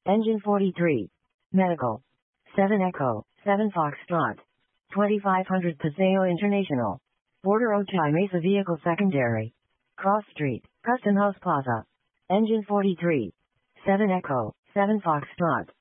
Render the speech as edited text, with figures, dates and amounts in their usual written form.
Engine 43. Medical. 7 Echo, 7 Foxtrot. 2500 Paseo International. Border Ochai Mesa Vehicle Secondary. Cross Street, Custom House Plaza. Engine 43. 7 Echo, 7 Foxtrot.